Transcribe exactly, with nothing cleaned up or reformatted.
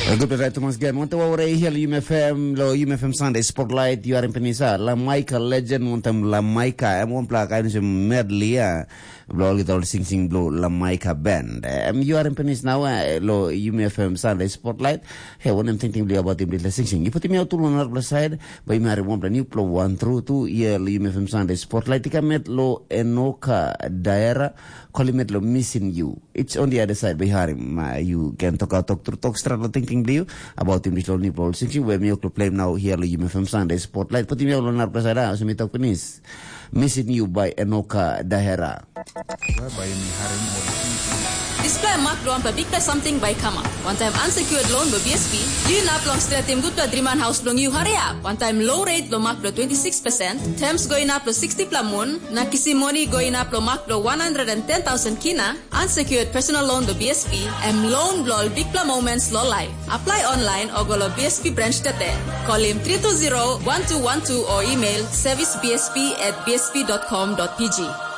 Good night, Thomas Gan. Want to worry here, U M F M, lo U M F M Sunday Spotlight, you are in Penisa, La Maika legend, want them La Maika, I'm one plug, I'm some medley, blow little sing sing blow La Maika band. Um, you are in Penis now, lo U M F M Sunday Spotlight. Hey, when I'm thinking about him, little sing sing. You put him out to another side, by Mary one plan, you blow one through two year U M F M Sunday Spotlight. Tika met lo Enoka Daera, call him lo missing you. It's on the other side by Harim. Uh, you can talk out, talk to talk straight, thinking about him this lonely ball sixty where me to play now here U M F M Sunday Spotlight put him out on our presada so me talk penis missing you by Enoka Dahera. Display mark loan pa bigta something by Kama. One time unsecured loan by B S P. You na plong straight team good pa Dreaman House plong you hurry up. One time low rate lo mark lo twenty-six percent. Terms going up lo sixty plamun. Na kisi money going up lo mark lo one hundred ten thousand kina. Unsecured personal loan lo B S P. M loan lo big pla moments lo live. Apply online or go lo B S P branch tate. Call him three two zero one two one two or email service b s p at b s p dot com dot p g.